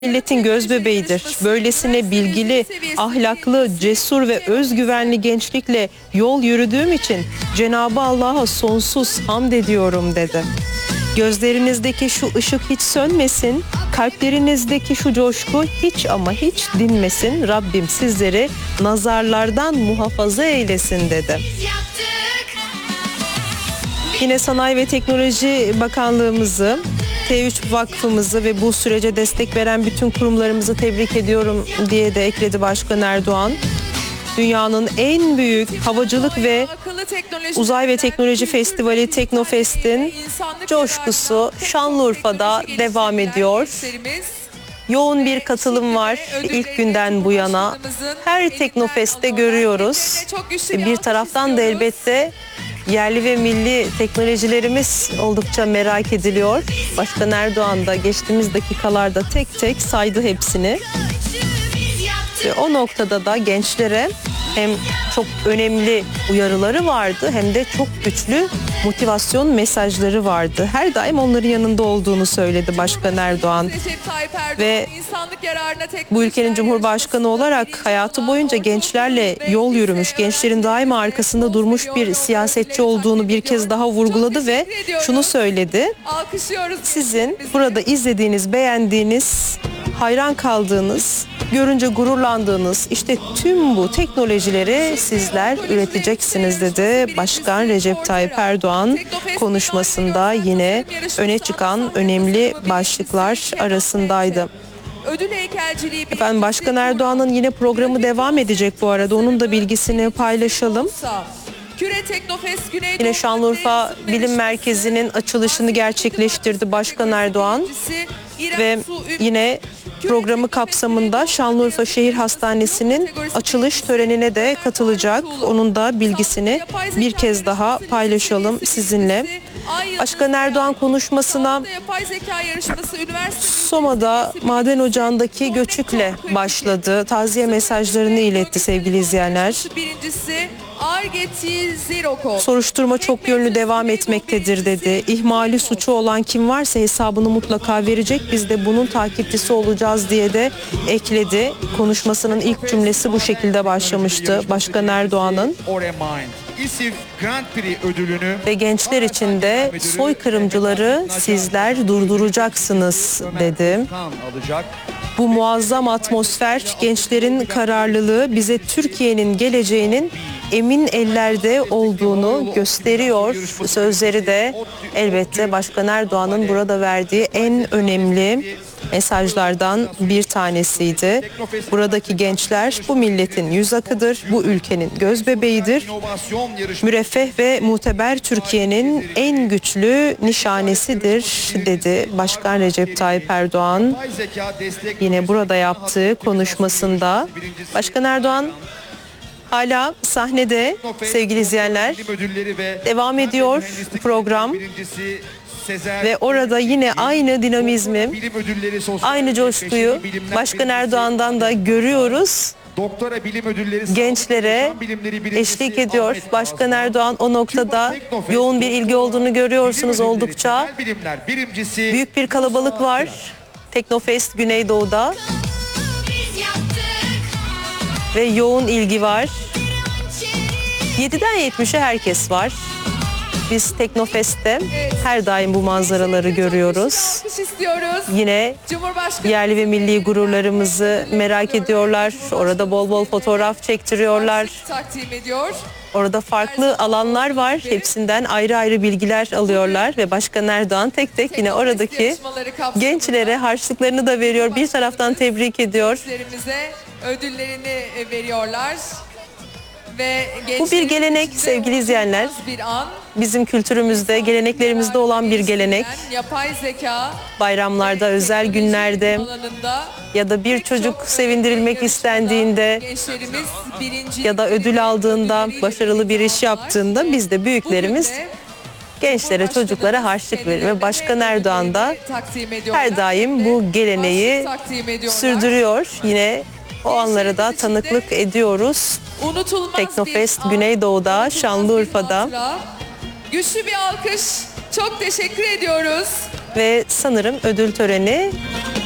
Milletin gözbebeğidir. Böylesine bilgili, ahlaklı, cesur ve özgüvenli gençlikle yol yürüdüğüm için Cenab-ı Allah'a sonsuz hamd ediyorum dedi. Gözlerinizdeki şu ışık hiç sönmesin, kalplerinizdeki şu coşku hiç ama hiç dinmesin. Rabbim sizleri nazarlardan muhafaza eylesin dedi. Yine Sanayi ve Teknoloji Bakanlığımızı, T3 Vakfımızı ve bu sürece destek veren bütün kurumlarımızı tebrik ediyorum diye de ekledi Başkan Erdoğan. Dünyanın en büyük havacılık ve uzay ve teknoloji festivali Teknofest'in coşkusu Şanlıurfa'da devam ediyor. Yoğun bir katılım var ilk günden bu yana. Her Teknofest'te görüyoruz. Bir taraftan da elbette yerli ve milli teknolojilerimiz oldukça merak ediliyor. Başkan Erdoğan da geçtiğimiz dakikalarda tek tek saydı hepsini. Ve o noktada da gençlere hem çok önemli uyarıları vardı hem de çok güçlü motivasyon mesajları vardı. Her daim onların yanında olduğunu söyledi Başkan Erdoğan. Ve bu ülkenin Cumhurbaşkanı olarak hayatı boyunca gençlerle yol yürümüş, gençlerin daima arkasında durmuş bir siyasetçi olduğunu bir kez daha vurguladı ve şunu söyledi. Sizin burada izlediğiniz, beğendiğiniz, hayran kaldığınız, görünce gururlandığınız işte tüm bu teknolojileri sizler üreteceksiniz dedi. Başkan Recep Tayyip Erdoğan konuşmasında yine öne çıkan önemli başlıklar arasındaydı. Efendim Başkan Erdoğan'ın yine programı devam edecek bu arada. Onun da bilgisini paylaşalım. Yine Şanlıurfa Bilim Merkezi'nin açılışını gerçekleştirdi Başkan Erdoğan. Ve yine programı kapsamında Şanlıurfa Şehir Hastanesi'nin açılış törenine de katılacak. Onun da bilgisini bir kez daha paylaşalım sizinle. Başkan Erdoğan konuşmasına Soma'da maden ocağındaki göçükle başladı. Taziye mesajlarını iletti sevgili izleyenler. Soruşturma çok yönlü devam etmektedir dedi. İhmali suçu olan kim varsa hesabını mutlaka verecek. Biz de bunun takipçisi olacağız diye de ekledi. Konuşmasının ilk cümlesi bu şekilde başlamıştı Başkan Erdoğan'ın. Ve gençler için de soykırımcıları sizler durduracaksınız dedi. Bu muazzam atmosfer, gençlerin kararlılığı bize Türkiye'nin geleceğinin emin ellerde olduğunu gösteriyor. Sözleri de elbette Başkan Erdoğan'ın burada verdiği en önemli mesajlardan bir tanesiydi. Buradaki gençler bu milletin yüz akıdır, bu ülkenin gözbebeğidir. Müreffeh ve muteber Türkiye'nin en güçlü nişanesidir dedi Başkan Recep Tayyip Erdoğan. Yine burada yaptığı konuşmasında Başkan Erdoğan hala sahnede sevgili izleyenler. Devam ediyor program. Ve orada yine aynı dinamizmi, aynı coşkuyu Başkan Erdoğan'dan da görüyoruz. Gençlere eşlik ediyor. Başkan Erdoğan o noktada yoğun bir ilgi olduğunu görüyorsunuz oldukça. Büyük bir kalabalık var. Teknofest Güneydoğu'da. Ve yoğun ilgi var. 7'den 70'e herkes var. Biz Teknofest'te her daim bu manzaraları görüyoruz. Yine yerli ve milli gururlarımızı merak ediyorlar. Orada bol bol fotoğraf çektiriyorlar. Orada farklı alanlar var. Hepsinden ayrı ayrı bilgiler alıyorlar ve Başkan Erdoğan tek tek yine oradaki gençlere harçlıklarını da veriyor. Bir taraftan tebrik ediyor. Ödüllerini veriyorlar. Bu bir gelenek sevgili izleyenler. Bizim kültürümüzde, geleneklerimizde olan bir gelenek. Bayramlarda, özel günlerde ya da bir çocuk sevindirilmek istendiğinde ya da ödül aldığında, başarılı bir iş yaptığında biz de büyüklerimiz gençlere, çocuklara harçlık verir ve Başkan Erdoğan da her daim bu geleneği sürdürüyor. Yine o anlara da tanıklık ediyoruz. Teknofest Güneydoğu'da, Şanlıurfa'da. Güçlü bir alkış. Çok teşekkür ediyoruz. Ve sanırım ödül töreni